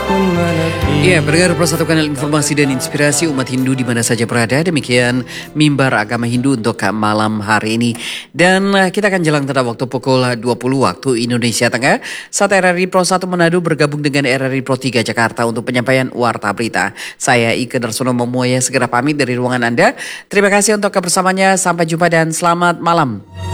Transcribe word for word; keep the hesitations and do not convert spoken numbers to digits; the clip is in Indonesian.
Iya, pendengar Pro satu kanal informasi dan inspirasi umat Hindu di mana saja berada. Demikian mimbar agama Hindu untuk malam hari ini. Dan uh, kita akan jalan pada waktu pukul dua puluh waktu Indonesia Tengah. Saat R R I Pro satu Manado bergabung dengan R R I Pro tiga Jakarta untuk penyampaian Warta Berita. Saya Ike Darsono Momoya segera pamit dari ruangan Anda. Terima kasih untuk kebersamanya. Sampai jumpa dan selamat malam.